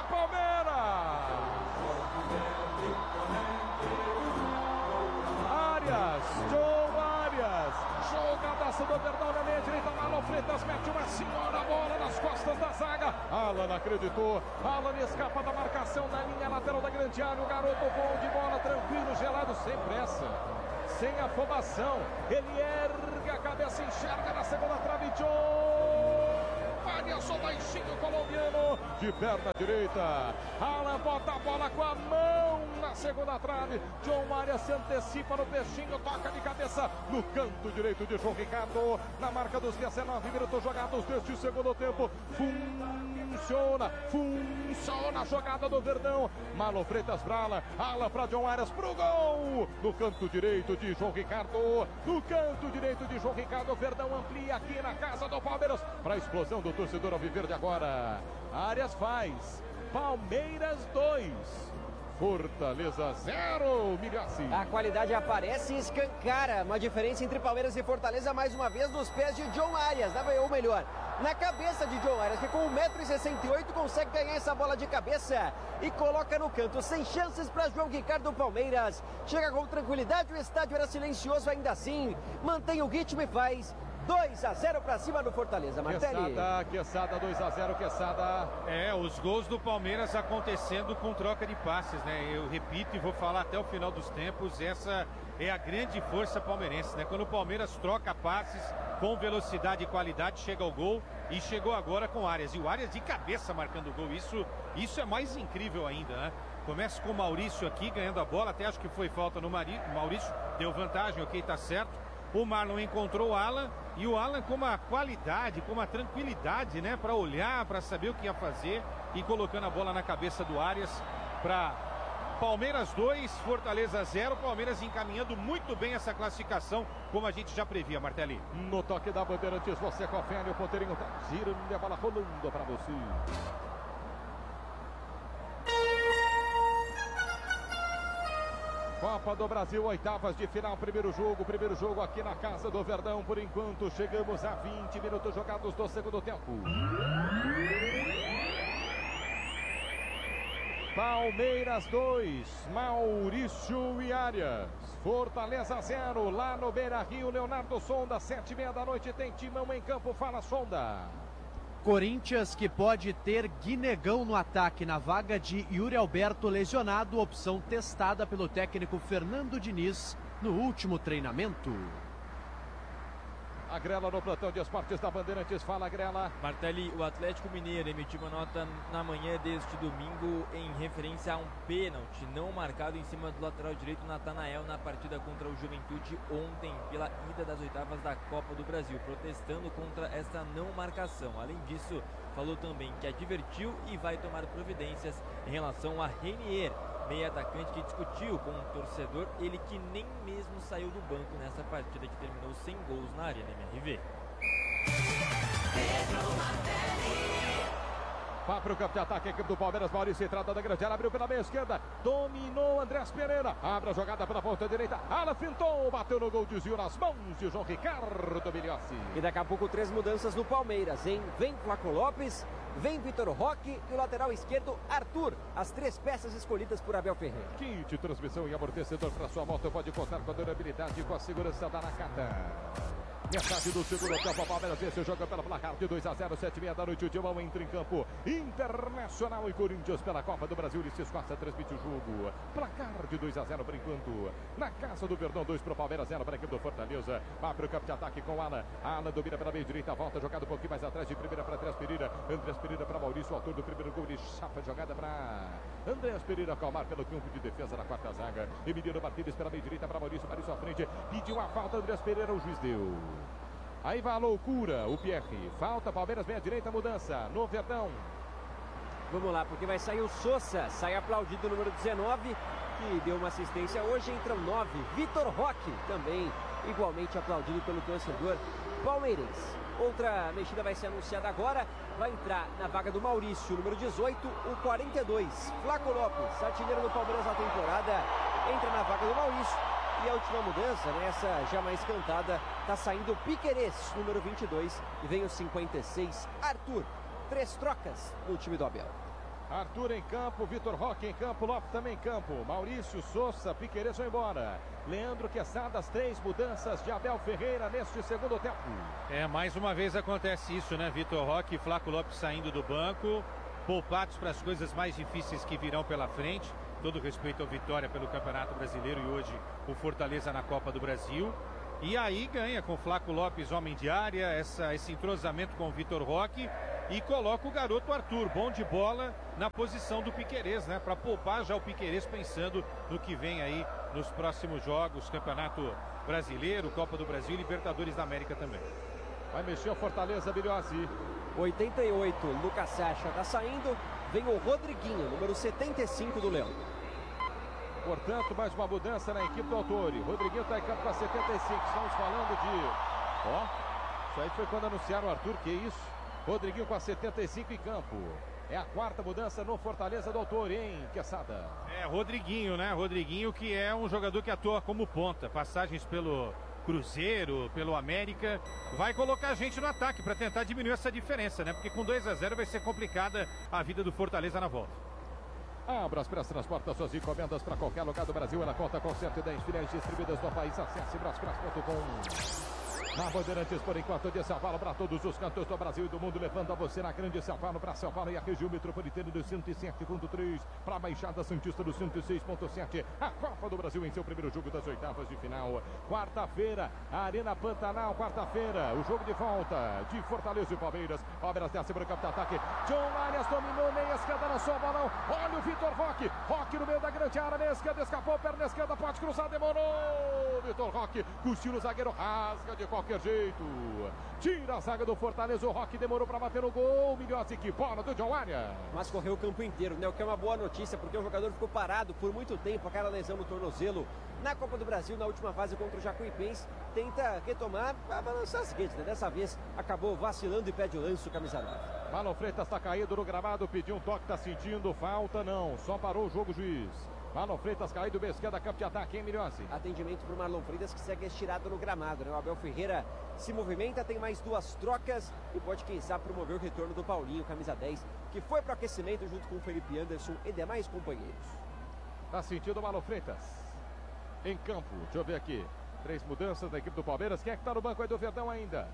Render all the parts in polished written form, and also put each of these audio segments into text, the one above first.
Palmeiras. John Arias, jogadaço do Verdão na meia direita, Marlon Freitas mete uma senhora bola nas costas da zaga. Alan acreditou, Alan escapa da marcação na linha lateral da grande área, o garoto bom de bola, tranquilo, gelado, sem pressa, sem afobação, ele ergue a cabeça, enxerga na segunda trave, John Arias, o baixinho colombiano, de perna direita, Alan bota a bola com a mão na segunda trave, John Arias se antecipa no peixinho, toca de cabeça no canto direito de João Ricardo, na marca dos 19 minutos jogados deste segundo tempo, funciona a jogada do Verdão, Marlon Freitas Brala, ala para John Arias pro gol, no canto direito de João Ricardo, no canto direito de João Ricardo, Verdão amplia aqui na casa do Palmeiras, para a explosão do torcedor alviverde agora, Arias faz, Palmeiras 2. Fortaleza 0, Milhaci. A qualidade aparece e escancara. Uma diferença entre Palmeiras e Fortaleza, mais uma vez, nos pés de John Arias. Ou melhor, na cabeça de John Arias, que com 1,68 m consegue ganhar essa bola de cabeça e coloca no canto. Sem chances para João Ricardo Palmeiras. Chega com tranquilidade, o estádio era silencioso ainda assim. Mantém o ritmo e faz 2-0 para cima do Fortaleza, Martelli. Quesada, 2-0, Quesada. Os gols do Palmeiras acontecendo com troca de passes, né? Eu repito e vou falar até o final dos tempos, essa é a grande força palmeirense, né? Quando o Palmeiras troca passes com velocidade e qualidade, chega ao gol e chegou agora com o Arias. E o Arias de cabeça marcando o gol, isso é mais incrível ainda, né? Começa com o Maurício aqui ganhando a bola, até acho que foi falta no Maurício, deu vantagem, ok, tá certo. O Marlon encontrou o Alan e o Alan com uma qualidade, com uma tranquilidade, né? Para olhar, para saber o que ia fazer e colocando a bola na cabeça do Arias para Palmeiras 2, Fortaleza 0. Palmeiras encaminhando muito bem essa classificação, como a gente já previa, Martelli. No toque da Bandeirantes, você confere, o ponteirinho tá girando e a bola rolando para você. Copa do Brasil, oitavas de final, primeiro jogo aqui na casa do Verdão. Por enquanto, chegamos a 20 minutos jogados do segundo tempo. Palmeiras 2, Maurício e Arias. Fortaleza 0, lá no Beira-Rio, Leonardo Sonda, 7h30 da noite, tem Timão em campo, fala Sonda. Corinthians que pode ter Guinegão no ataque na vaga de Yuri Alberto lesionado, opção testada pelo técnico Fernando Diniz no último treinamento. A Grela no plantão de esportes da Bandeirantes, fala Grela. Martelli, o Atlético Mineiro emitiu uma nota na manhã deste domingo em referência a um pênalti não marcado em cima do lateral direito Natanael na partida contra o Juventude ontem pela ida das oitavas da Copa do Brasil, protestando contra esta não marcação. Além disso, falou também que advertiu e vai tomar providências em relação a Renier, meia atacante que discutiu com um torcedor, ele que nem mesmo saiu do banco nessa partida que terminou sem gols na Arena MRV. Vai para o campo de ataque, a equipe do Palmeiras, Maurício, entrada da grande área, abriu pela meia esquerda, dominou Andrés Pereira, abre a jogada pela ponta direita, Ala fintou, bateu no gol, desviou nas mãos de João Ricardo Milhaci. E daqui a pouco 3 mudanças no Palmeiras, hein? Vem Flaco Lopes, vem Vitor Roque e o lateral esquerdo Arthur, as 3 peças escolhidas por Abel Ferreira. Kit, transmissão e amortecedor para sua moto, pode contar com a durabilidade e com a segurança da Nakata. Metade do segundo tempo, a Palmeiras vence, joga pela placar de 2-0, 7h30 da noite, o Timão entra em campo. Internacional e Corinthians pela Copa do Brasil, Ulisses Costa transmite o jogo. Placar de 2-0 por enquanto. Na casa do Verdão, 2 para o Palmeiras, 0 para a equipe do Fortaleza. Vai para o campo de ataque com Alan. Alan domina pela meia direita, volta, jogada um pouquinho mais atrás, de primeira para Andrés Pereira. Andrés Pereira para Maurício, autor do primeiro gol, ele chapa a jogada para Andrés Pereira, acalmar pelo campo de defesa na quarta zaga. Emiliano Martínez pela meia direita para Maurício, Maurício à frente, pediu a falta, Andrés Pereira, o juiz deu. Aí vai a loucura, o Pierre. Falta, Palmeiras, meia direita, mudança no Verdão. Vamos lá, porque vai sair o Sousa, sai aplaudido o número 19, que deu uma assistência hoje, entra o 9, Vitor Roque, também igualmente aplaudido pelo torcedor palmeirense. Outra mexida vai ser anunciada agora, vai entrar na vaga do Maurício, número 18, o 42, Flaco Lopes, artilheiro do Palmeiras na temporada, entra na vaga do Maurício. E a última mudança, né, essa já mais cantada, tá saindo o Piquerez, número 22, e vem o 56, Arthur. 3 trocas no time do Abel. Arthur em campo, Vitor Roque em campo, Lopes também em campo. Maurício, Sousa, Piquerez vão embora. Leandro Quesada, as 3 mudanças de Abel Ferreira neste segundo tempo. Mais uma vez acontece isso, né? Vitor Roque e Flaco Lopes saindo do banco, poupados para as coisas mais difíceis que virão pela frente. Todo respeito ao Vitória pelo Campeonato Brasileiro e hoje o Fortaleza na Copa do Brasil. E aí ganha com Flaco Lopes, homem de área, esse entrosamento com o Vitor Roque e coloca o garoto Arthur, bom de bola, na posição do Piquerez, né? Para poupar já o Piquerez pensando no que vem aí nos próximos jogos, Campeonato Brasileiro, Copa do Brasil e Libertadores da América também. Vai mexer o Fortaleza, Bilhozzi. 88, Lucas Sacha tá saindo, vem o Rodriguinho, número 75 do Leão. Portanto, mais uma mudança na equipe do Autori. Rodriguinho está em campo com a 75. Estamos falando de... isso aí foi quando anunciaram o Arthur, que isso? Rodriguinho com a 75 em campo. É a 4ª mudança no Fortaleza do Autori, hein, Quesada? Rodriguinho, né? Rodriguinho, que é um jogador que atua como ponta. Passagens pelo Cruzeiro, pelo América. Vai colocar a gente no ataque para tentar diminuir essa diferença, né? Porque com 2-0 vai ser complicada a vida do Fortaleza na volta. A Braspress transporta suas encomendas para qualquer lugar do Brasil. Ela conta com 110 filiais distribuídas no país. Acesse braspress.com. Na Bandeirantes, por enquanto, de São Paulo para todos os cantos do Brasil e do mundo, levando a você na Grande São Paulo, para São Paulo e a região metropolitana do 107.3, para a Baixada Santista do 106.7. A Copa do Brasil em seu primeiro jogo das oitavas de final. Quarta-feira, Arena Pantanal, quarta-feira, o jogo de volta de Fortaleza e Palmeiras. Palmeiras desce para o campo de ataque. John Arias dominou, meia esquerda na sua balão. Olha o Vitor Roque. Roque no meio da grande área, meia esquerda, escapou, perna esquerda, pode cruzar, demorou. Vitor Roque, cochila o zagueiro, rasga de qualquer jeito. Tira a zaga do Fortaleza, o Roque demorou para bater no gol. Milhozzi, que bola do John Arias. Mas correu o campo inteiro, né? O que é uma boa notícia, porque o jogador ficou parado por muito tempo, aquela lesão no tornozelo. Na Copa do Brasil, na última fase contra o Jacuipense, tenta retomar para balançar as redes, né? Dessa vez acabou vacilando e pede o lance, o camisa 9. Marlon Freitas está caído no gramado, pediu um toque, está sentindo falta, não. Só parou o jogo, juiz. Marlon Freitas caído, meia esquerda, campo de ataque, hein, Milhozzi? Atendimento para o Marlon Freitas, que segue estirado no gramado, né? O Abel Ferreira se movimenta, tem mais 2 trocas e pode, quem sabe, promover o retorno do Paulinho, camisa 10, que foi para o aquecimento junto com o Felipe Anderson e demais companheiros. Tá sentindo o Marlon Freitas em campo. Deixa eu ver aqui. 3 mudanças da equipe do Palmeiras. Quem é que tá no banco aí do Verdão ainda?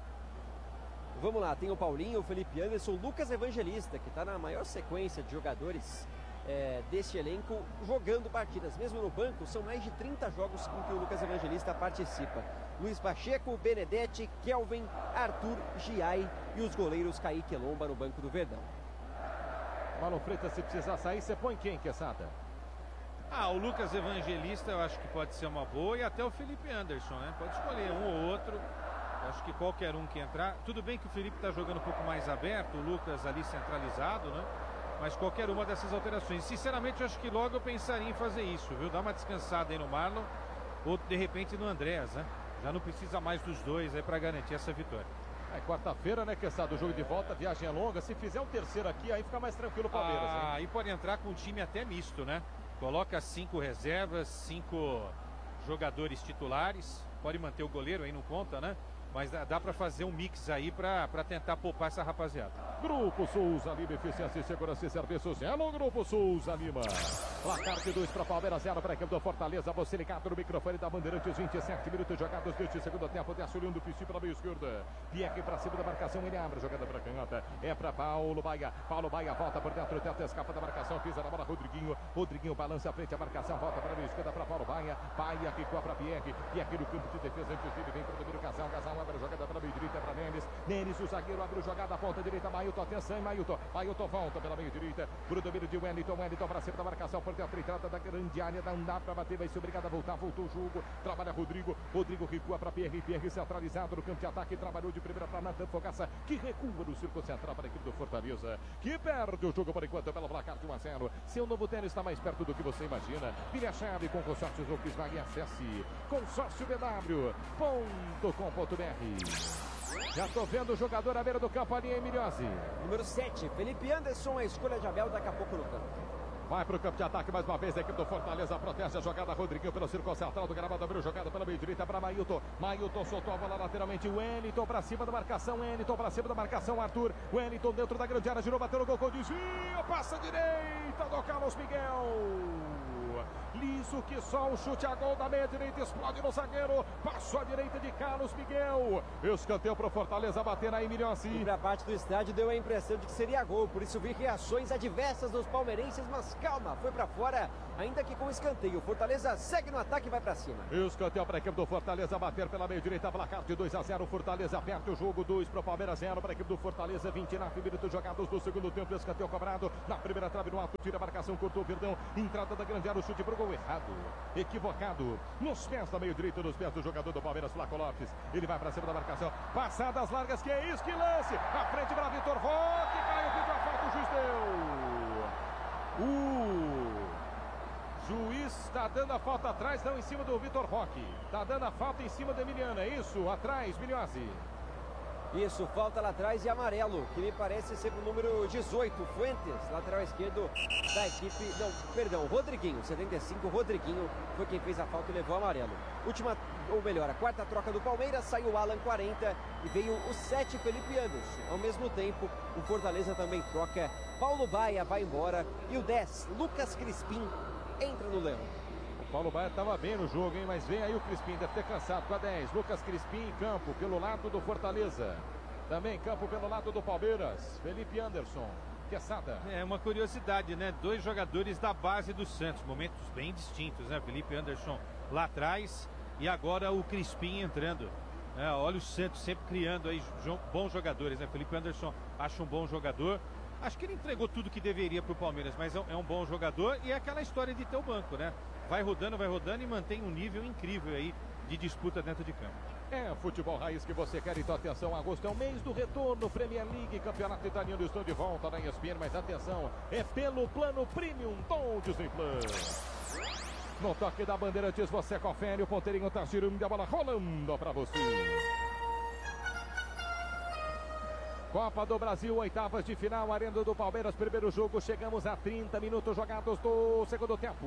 Vamos lá, tem o Paulinho, o Felipe Anderson, o Lucas Evangelista, que está na maior sequência de jogadores deste elenco jogando partidas. Mesmo no banco, são mais de 30 jogos em que o Lucas Evangelista participa. Luiz Pacheco, Benedetti, Kelvin, Arthur, Giai e os goleiros Kaique e Lomba no banco do Verdão. Marlon Freitas, se precisar sair, você põe quem, Quesada? O Lucas Evangelista eu acho que pode ser uma boa, e até o Felipe Anderson, né? Pode escolher um ou outro. Acho que qualquer um que entrar. Tudo bem que o Felipe está jogando um pouco mais aberto, o Lucas ali centralizado, né? Mas qualquer uma dessas alterações. Sinceramente, eu acho que logo eu pensaria em fazer isso, viu? Dar uma descansada aí no Marlon, ou de repente no Andréas, né? Já não precisa mais dos dois aí para garantir essa vitória. Quarta-feira, né, Quesada? O jogo de volta, viagem é longa. Se fizer um terceiro aqui, aí fica mais tranquilo o Palmeiras, hein? Aí pode entrar com um time até misto, né? Coloca 5 reservas, 5 jogadores titulares. Pode manter o goleiro aí, não conta, né? Mas dá para fazer um mix aí para tentar poupar essa rapaziada. Grupo Souza Lima, eficiência, segurança e serviços. É no Grupo Souza Lima. Placar de 2 para Palmeiras, 0 para a equipe do Fortaleza. Você ligado no microfone da Bandeirantes, 27 minutos jogados deste segundo tempo. Desce o do Pisci pela meia esquerda. Pierre para cima da marcação, ele abre a jogada para canhota. É para Paulo Baia. Paulo Baia volta por dentro, tenta escapa da marcação. Pisa na bola, Rodriguinho. Rodriguinho balança à frente a marcação, volta para a meia esquerda para Paulo Baia. Baia recua para Pierre. Pierre no campo de defesa, antes dele vem para o domínio Casal. Casal abre a jogada para a meia direita, para Nenes. Nenes, o zagueiro, abre a jogada, ponta direita, Mailton, atenção, Mailton. Mailton volta pela meia direita, para o domínio de Wellington. Wellington para cima da marcação, por dentro, entrada da grande área, não dá para bater, vai ser obrigado a voltar, voltou o jogo, trabalha Rodrigo. Rodrigo recua para Pierre, Pierre centralizado no campo de ataque, trabalhou de primeira para Nathan Fogaça, que recua no círculo central para a equipe do Fortaleza, que perde o jogo por enquanto pelo placar de 1-0. Seu novo tênis está mais perto do que você imagina. Vire a chave com consórcios Volkswagen, acesse consórciobw.com.br. Já tô vendo o jogador à beira do campo ali, hein, Milhozzi? Número 7, Felipe Anderson, a escolha de Abel daqui a pouco no campo. Vai para o campo de ataque mais uma vez. A equipe do Fortaleza protege a jogada. Rodriguinho pelo círculo central do gramado. Abriu jogada pela meio direita para Mailton. Mailton soltou a bola lateralmente. Wellington para cima da marcação. Wellington para cima da marcação. Arthur. Wellington dentro da grande área. Girou, bateu no gol com desvio. Passa a direita do Carlos Miguel. Liso que só o chute a gol da meia direita. Explode no zagueiro. Passou a direita de Carlos Miguel. Escanteio para o Fortaleza bater na Emiliossi. E para a parte do estádio deu a impressão de que seria gol. Por isso vi reações adversas dos palmeirenses. Mas calma, foi para fora. Ainda que com escanteio. Fortaleza segue no ataque e vai para cima. Escanteio para a equipe do Fortaleza bater pela meia direita. Placar de 2-0. Fortaleza aperta o jogo. 2 para o Palmeiras, 0 para a equipe do Fortaleza. 29 minutos jogados do segundo tempo. Escanteio cobrado na primeira trave no alto. Tira a marcação, cortou o Verdão. Entrada da grande área. O chute para o gol errado. Equivocado. Nos pés da meio direita. Nos pés do jogador do Palmeiras, Flaco Lopes. Ele vai para cima da marcação. Passadas largas. Que é isso? Que lance! À frente para Vitor Roque. Caiu, pediu a falta. O juiz deu. Juiz está dando a falta atrás, não em cima do Vitor Roque. Está dando a falta em cima da Emiliana. É isso, atrás, Milhazzi. Isso, falta lá atrás e amarelo, que me parece ser o número 18, Fuentes, lateral esquerdo da equipe, não, perdão, Rodriguinho, 75, Rodriguinho foi quem fez a falta e levou amarelo. Última, ou melhor, a quarta troca do Palmeiras, saiu o Alan 40 e veio o 7, Felipe Anderson. Ao mesmo tempo, o Fortaleza também troca, Paulo Baia vai embora e o 10, Lucas Crispim, entra no Leão. Paulo Baia estava bem no jogo, hein? Mas vem aí o Crispim, deve ter cansado com a 10. Lucas Crispim em campo, pelo lado do Fortaleza. Também em campo pelo lado do Palmeiras. Felipe Anderson, Quesada. É uma curiosidade, né? 2 jogadores da base do Santos, momentos bem distintos, né? Felipe Anderson lá atrás e agora o Crispim entrando. Olha o Santos sempre criando aí bons jogadores, né? Felipe Anderson acho um bom jogador. Acho que ele entregou tudo que deveria para o Palmeiras, mas é um bom jogador e é aquela história de ter o banco, né? Vai rodando e mantém um nível incrível aí de disputa dentro de campo. É futebol raiz que você quer, então atenção, agosto é o mês do retorno, Premier League, Campeonato Italiano, estão de volta na ESPN, mas atenção, é pelo plano Premium do Disney Plus. No toque da Bandeirantes você confere, o ponteirinho tá girando, a bola rolando para você. Copa do Brasil, oitavas de final, Arena do Palmeiras, primeiro jogo, chegamos a 30 minutos jogados do segundo tempo.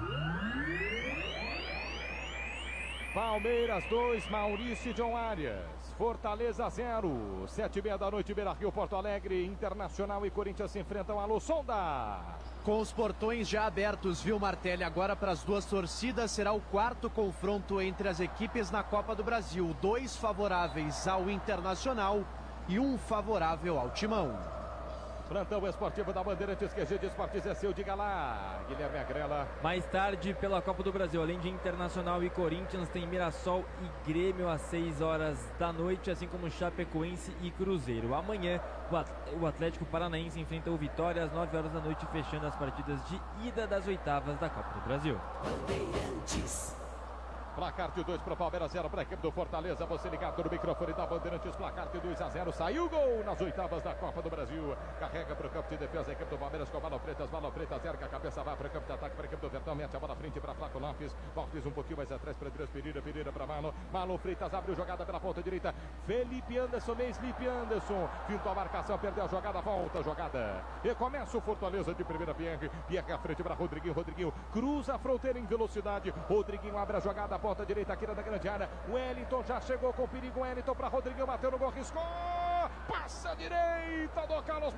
Palmeiras 2, Maurício e John Arias. Fortaleza 0, 7h30 da noite, Beira-Rio, Porto Alegre, Internacional e Corinthians se enfrentam. Alô, Sonda! Com os portões já abertos, viu, Martelli? Agora para as duas torcidas será o quarto confronto entre as equipes na Copa do Brasil. 2 favoráveis ao Internacional e 1 favorável ao Timão. Plantão esportivo da Bandeirantes, QG de Esportes é seu, diga lá, Guilherme Agrela. Mais tarde, pela Copa do Brasil, além de Internacional e Corinthians, tem Mirassol e Grêmio às 6 horas da noite, assim como Chapecoense e Cruzeiro. Amanhã, o Atlético Paranaense enfrenta o Vitória às 9 horas da noite, fechando as partidas de ida das oitavas da Copa do Brasil. Bandeirantes. Placar de 2 para o Palmeiras, 0 para a equipe do Fortaleza. Você ligado no microfone da Bandeirantes. Placar de 2-0. Saiu o gol nas oitavas da Copa do Brasil. Carrega para o campo de defesa a equipe do Palmeiras com Malo Freitas, erga a cabeça, vai para o campo de ataque para a equipe do Verdão. Mete a bola à frente para Flaco Lopes. Lopes um pouquinho mais atrás para Andrés Pereira para Malo. Malo Freitas abre jogada pela ponta direita. Felipe Anderson, Felipe Anderson. Pintou a marcação, perdeu a jogada, volta a jogada. E começa o Fortaleza de primeira, Pierre à frente para Rodriguinho. Rodriguinho cruza a fronteira em velocidade. Rodriguinho abre a jogada. Ponta direita aqui na grande área. Wellington já chegou com perigo. Wellington para Rodriguinho, bateu no gol, riscou. Passa a direita do Carlos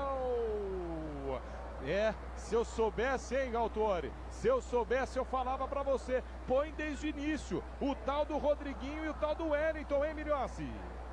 Miguel. Se eu soubesse, hein, Autori? Se eu soubesse, eu falava para você. Põe desde o início o tal do Rodriguinho e o tal do Wellington, hein, Milhossi?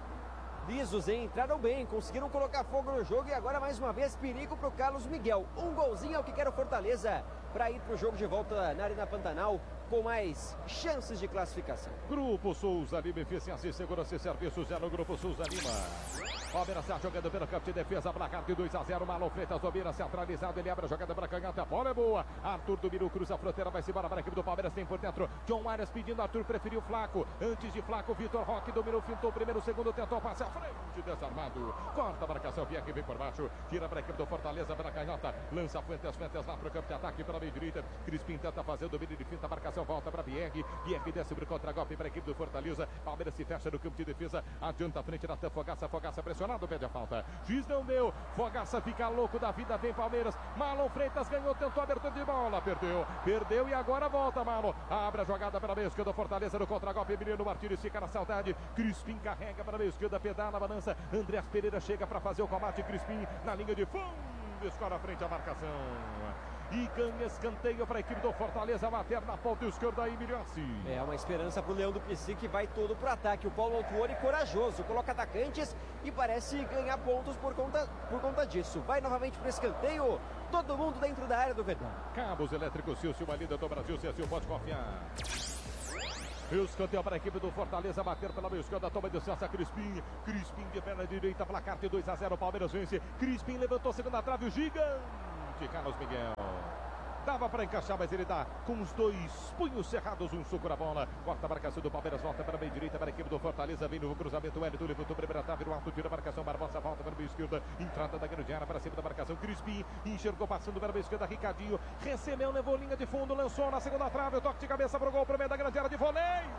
Lisos, hein? Entraram bem, conseguiram colocar fogo no jogo e agora mais uma vez perigo para o Carlos Miguel. Um golzinho é o que quer o Fortaleza para ir para o jogo de volta na Arena Pantanal com mais chances de classificação. Grupo Souza Lima, eficiência, segurança e serviços, no Grupo Souza Lima. Palmeiras está jogando pelo campo de defesa, placar de 2-0, Marlon Freitas domina, centralizado, ele abre a jogada para a canhota, a bola é boa, Arthur do Biru cruza a fronteira, vai-se embora para a equipe do Palmeiras, tem por dentro, John Arias pedindo, Arthur preferiu Flaco, antes de Flaco, Vitor Roque dominou, fintou, primeiro, segundo, tentou passe à frente, desarmado, corta a marcação, Pierre vem por baixo, tira para a equipe do Fortaleza, para a canhota, lança Fuentes lá para o campo de ataque, pela meio direita, Crispim tenta fazer o domínio de finta, a marcação volta para Pierre desce para o contra-golpe para a equipe do Fortaleza, Palmeiras se fecha no campo de defesa, adianta a frente na Fogaça, Fogaça pressiona, pressionado, pede a falta. Juiz não deu. Fogaça fica louco da vida, vem Palmeiras. Marlon Freitas ganhou, tentou a abertura de bola, perdeu e agora volta, Marlon. Abre a jogada pela meia esquerda, Fortaleza no contra-golpe, Emiliano Martins fica na saudade. Crispim carrega para a meia esquerda, pedala, balança. Andreas Pereira chega para fazer o combate, Crispim na linha de fundo, escora à frente a marcação. E ganha escanteio para a equipe do Fortaleza, bater na ponta esquerda aí, Miliossi. É uma esperança para o Leão do Pici, que vai todo para o ataque. O Paulo Autuori corajoso, coloca atacantes e parece ganhar pontos por conta disso. Vai novamente para o escanteio, todo mundo dentro da área do Verdão. Cabos elétricos, Silcio, uma líder do Brasil, Silcio, pode confiar. Escanteio para a equipe do Fortaleza, bater pela meia esquerda, toma de distância, Crispim de perna direita, placar de 2-0, Palmeiras vence. Crispim levantou segunda trave, o gigante Carlos Miguel. Dava para encaixar, mas ele dá com os dois punhos cerrados, um soco na bola. Corta a marcação do Palmeiras, volta para a meia direita, para a equipe do Fortaleza. Vem no cruzamento, o Hélio levantou primeira trave, no alto, tira a marcação, Barbosa volta para a meia esquerda. Entrada da grande área para cima da marcação, Crispim enxergou passando para a meia esquerda, Ricardinho recebeu, levou linha de fundo, lançou na segunda trave, o toque de cabeça para o gol, para meio da grande área de voleio.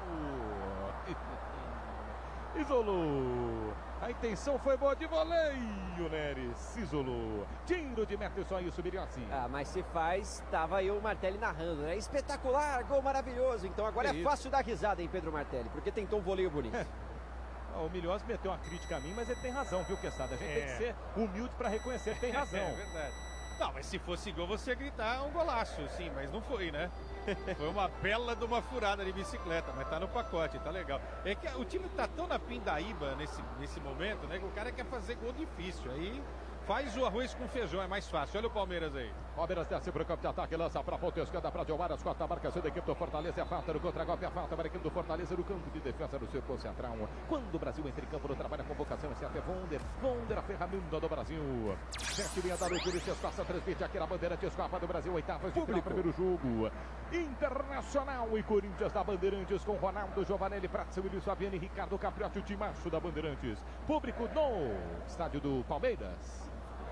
Isolou. A intenção foi boa de voleio, Neres. Isolou. Tiro de meta, só isso, Miliossi. Mas se faz, tava aí o Martelli narrando, né? Espetacular, gol maravilhoso. Então agora é fácil dar risada, hein, Pedro Martelli, porque tentou um voleio bonito. O Miliossi meteu uma crítica a mim, mas ele tem razão, viu, Quesada? A gente tem que ser humilde para reconhecer que tem razão. É verdade. Não, mas se fosse gol, você ia gritar um golaço, sim, mas não foi, né? Foi uma bela de uma furada de bicicleta, mas tá no pacote, tá legal. É que o time tá tão na pindaíba nesse momento, né? Que o cara quer fazer gol difícil, aí faz o arroz com feijão, é mais fácil. Olha o Palmeiras aí. Palmeiras desce para o campo de ataque, lança para a ponta esquerda para Diomaras, corta a marcação da equipe do Fortaleza, é falta no contra-golpe, é falta para a equipe do Fortaleza no campo de defesa no círculo central. Quando o Brasil entra em campo no trabalho, a convocação é até Wonder, a ferramenta do Brasil. 7h30 da noite, Ulisses Costa transmite aqui na Bandeirantes, Copa do Brasil, oitavas de final, primeiro jogo. Internacional e Corinthians da Bandeirantes com Ronaldo, Giovanelli, Prato, Willis Fabiano e Ricardo Capriotti, o timaço da Bandeirantes. Público no estádio do Palmeiras.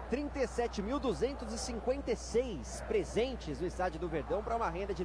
37.256 presentes no estádio do Verdão para uma renda de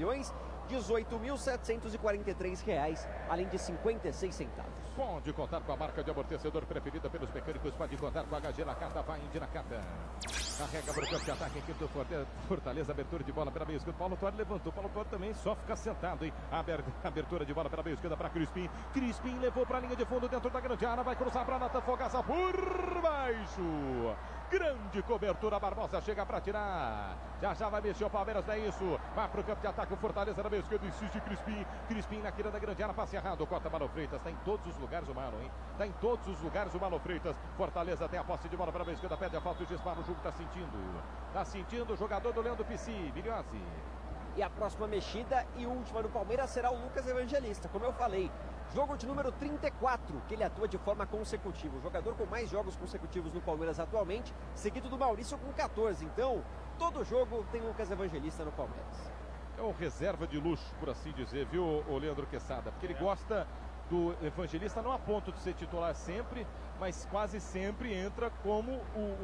R$3.018.743, além de 56 centavos. Pode contar com a marca de amortecedor preferida pelos mecânicos, pode contar com a HG Nakata, vai Indy Nakata. Carrega para o campo de ataque, equipe do Fortaleza, abertura de bola pela meia esquerda. Paulo Tuori levantou, Paulo Tuori também só fica sentado, hein? Abertura de bola pela meia esquerda para Crispim. Crispim levou para a linha de fundo dentro da grande área, vai cruzar para Natan Fogaça por baixo. Grande cobertura, Barbosa chega para tirar. Já vai mexer o Palmeiras, não é isso. Vai para o campo de ataque, o Fortaleza na meia esquerda, insiste Crispim. Crispim na quina da grande área, passe errado, corta Marlon Freitas. Está em todos os lugares o Marlon, hein? Está em todos os lugares o Marlon Freitas. Fortaleza tem a posse de bola para a meia esquerda, pede a falta e dispara, o jogo está sentindo. Está sentindo o jogador do Leão do Pici, Miliossi. E a próxima mexida e última no Palmeiras será o Lucas Evangelista, como eu falei. Jogo de número 34, que ele atua de forma consecutiva. O jogador com mais jogos consecutivos no Palmeiras atualmente, seguido do Maurício com 14. Então, todo jogo tem Lucas Evangelista no Palmeiras. É um reserva de luxo, por assim dizer, viu, o Leandro Quesada? Porque ele gosta do Evangelista, não a ponto de ser titular sempre, mas quase sempre entra como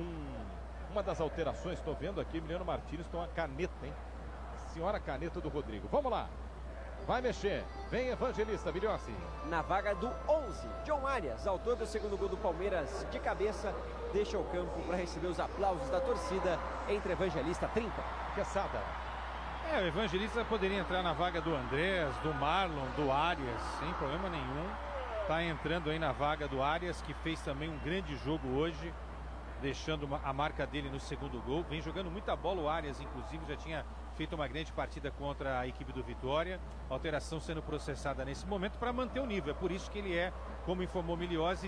uma das alterações. Estou vendo aqui, Emiliano Martins com a caneta, hein? Senhora caneta do Rodrigo. Vamos lá. Vai mexer. Vem Evangelista, Miliossi. Na vaga do 11, John Arias, autor do segundo gol do Palmeiras, de cabeça, deixa o campo para receber os aplausos da torcida. Entre Evangelista, 30. Quesada. O Evangelista poderia entrar na vaga do Andrés, do Marlon, do Arias, sem problema nenhum. Tá entrando aí na vaga do Arias, que fez também um grande jogo hoje, deixando a marca dele no segundo gol. Vem jogando muita bola o Arias, inclusive já tinha feito uma grande partida contra a equipe do Vitória. Alteração sendo processada nesse momento para manter o nível. É por isso que ele é, como informou Miliossi,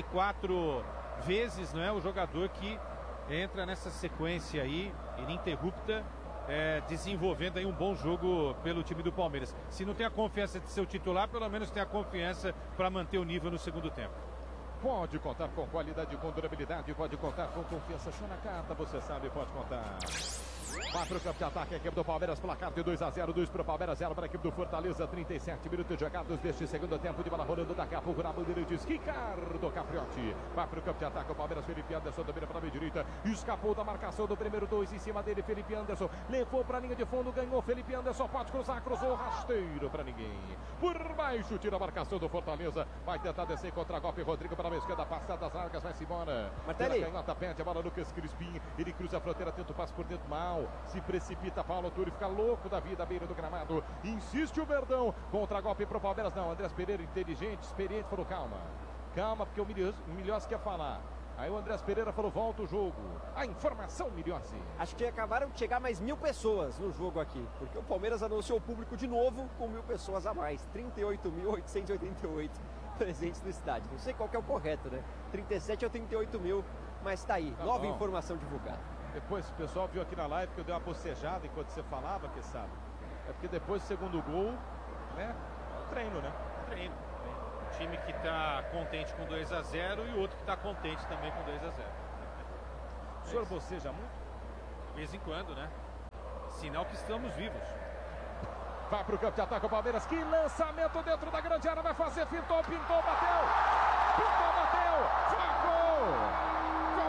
34 vezes, não é, o jogador que entra nessa sequência aí, ininterrupta, desenvolvendo aí um bom jogo pelo time do Palmeiras. Se não tem a confiança de ser o titular, pelo menos tem a confiança para manter o nível no segundo tempo. Pode contar com qualidade, com durabilidade, pode contar com confiança. Show na carta, você sabe, pode contar. Vai para o campo de ataque a equipe do Palmeiras, placar de 2-0, 2 para o Palmeiras, 0 para a equipe do Fortaleza, 37 minutos jogados deste segundo tempo, de bola rolando daqui a pouco na bandeira de Ricardo Capriotti. Vai para o campo de ataque o Palmeiras, Felipe Anderson domina para a meia direita, escapou da marcação do primeiro 2 em cima dele, Felipe Anderson, levou para a linha de fundo, ganhou Felipe Anderson, pode cruzar, cruzou, rasteiro para ninguém. Por baixo, tira a marcação do Fortaleza, vai tentar descer contra golpe, Rodrigo para a esquerda, passada das largas, vai-se embora. Martelli. Canhota, perde a bola, Lucas Crispim, ele cruza a fronteira, tenta o passe por dentro, mal, se precipita, Paulo Túlio, fica louco da vida à beira do gramado, insiste o Verdão, contra golpe pro Palmeiras, não, Andrés Pereira, inteligente, experiente, falou calma, porque o Milhossi quer falar. Aí o Andrés Pereira falou, volta o jogo. A informação, Milhossi. Acho que acabaram de chegar mais 1.000 pessoas no jogo aqui, porque o Palmeiras anunciou o público de novo com 1.000 pessoas a mais. 38.888 presentes no estádio. Não sei qual que é o correto, né? 37 ou 38 mil, mas tá aí. Tá nova bom. Informação divulgada. Depois o pessoal viu aqui na live que eu dei uma bocejada enquanto você falava, que sabe? É porque depois do segundo gol, né? É o treino, né? Treino. Um time que está contente com 2-0 e o outro que está contente também com 2-0. O senhor boceja muito? De vez em quando, né? Sinal que estamos vivos. Vai pro campo de ataque o Palmeiras, que lançamento dentro da grande área, vai fazer, fintou, pintou, bateu! Pintou, bateu! Foi gol!